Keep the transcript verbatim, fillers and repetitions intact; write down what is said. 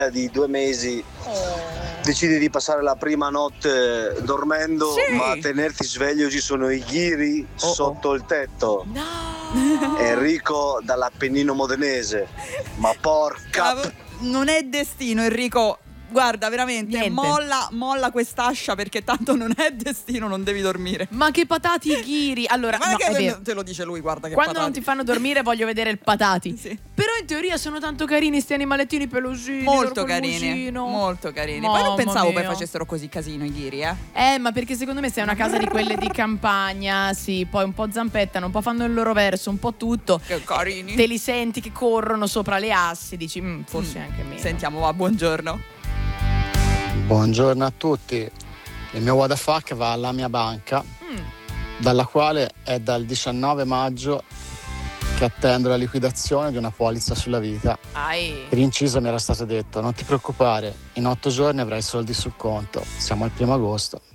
di due mesi decidi di passare la prima notte dormendo, Sì. ma a tenerti sveglio ci sono i ghiri Oh, sotto oh. il tetto. No! Enrico dall'Appennino modenese, ma porca p- Non è destino, Enrico. Guarda, veramente, Niente. molla, molla quest'ascia, perché tanto non è destino, non devi dormire. Ma che patati ghiri. Allora, Ma no, che è vero. te lo dice lui, guarda che Quando patati. non ti fanno dormire voglio vedere il patati. Sì. Però in teoria sono tanto carini sti animalettini pelosini. Molto loro col carini, musino. molto carini. Mamma Poi non pensavo mia. che facessero così casino i ghiri, eh. Eh, ma perché secondo me sei una casa di quelle di campagna, sì, poi un po' zampettano, un po' fanno il loro verso, un po' tutto. Che carini. Te li senti che corrono sopra le assi, dici, "Mm, forse Mm. anche meno." Sentiamo, va, buongiorno. Buongiorno a tutti, il mio what the fuck va alla mia banca, Mm. dalla quale è dal diciannove maggio che attendo la liquidazione di una polizza sulla vita. Ai. Per inciso mi era stato detto: non ti preoccupare, in otto giorni avrai i soldi sul conto, siamo al primo agosto.